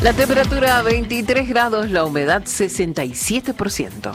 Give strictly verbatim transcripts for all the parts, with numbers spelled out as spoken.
La temperatura veintitrés grados, la humedad sesenta y siete por ciento.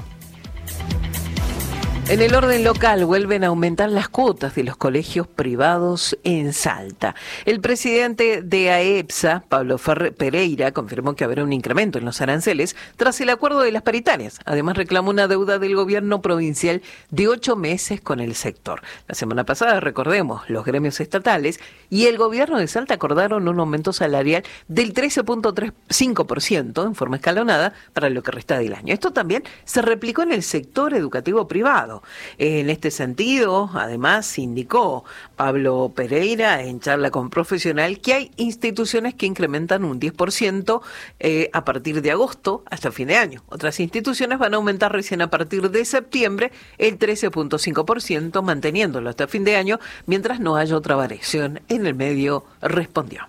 En el orden local vuelven a aumentar las cuotas de los colegios privados en Salta. El presidente de AEPSA, Pablo Ferre Pereira, confirmó que habrá un incremento en los aranceles tras el acuerdo de las paritarias. Además, reclamó una deuda del gobierno provincial de ocho meses con el sector. La semana pasada, recordemos, los gremios estatales y el gobierno de Salta acordaron un aumento salarial del trece punto treinta y cinco por ciento en forma escalonada para lo que resta del año. Esto también se replicó en el sector educativo privado. En este sentido, además, indicó Pablo Pereira en charla con Profesional que hay instituciones que incrementan un diez por ciento eh, a partir de agosto hasta fin de año. Otras instituciones van a aumentar recién a partir de septiembre el trece punto cinco por ciento, manteniéndolo hasta fin de año, mientras no haya otra variación en el medio, respondió.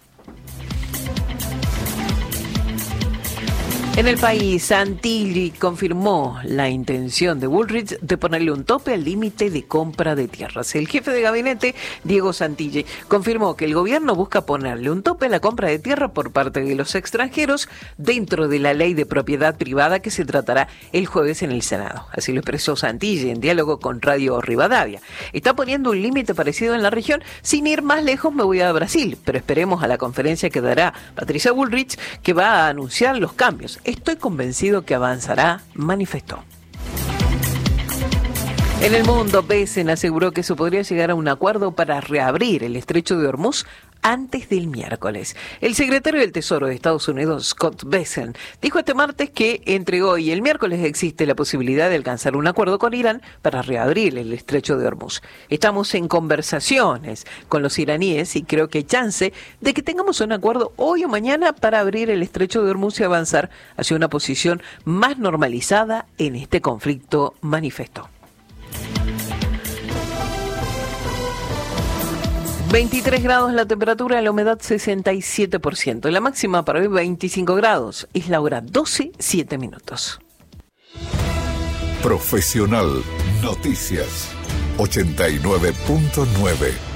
En el país, Santilli confirmó la intención de Bullrich de ponerle un tope al límite de compra de tierras. El jefe de gabinete, Diego Santilli, confirmó que el gobierno busca ponerle un tope a la compra de tierra por parte de los extranjeros dentro de la ley de propiedad privada que se tratará el jueves en el Senado. Así lo expresó Santilli en diálogo con Radio Rivadavia. Está poniendo un límite parecido en la región. Sin ir más lejos me voy a Brasil, pero esperemos a la conferencia que dará Patricia Bullrich, que va a anunciar los cambios. Estoy convencido que avanzará, manifestó. En el mundo, Besen aseguró que se podría llegar a un acuerdo para reabrir el estrecho de Hormuz antes del miércoles. El secretario del Tesoro de Estados Unidos, Scott Bessent, dijo este martes que entre hoy y el miércoles existe la posibilidad de alcanzar un acuerdo con Irán para reabrir el estrecho de Hormuz. Estamos en conversaciones con los iraníes y creo que hay chance de que tengamos un acuerdo hoy o mañana para abrir el estrecho de Hormuz y avanzar hacia una posición más normalizada en este conflicto, manifestó. veintitrés grados la temperatura, la humedad sesenta y siete por ciento. La máxima para hoy veinticinco grados. Es la hora doce, siete minutos. Profesional Noticias ochenta y nueve punto nueve.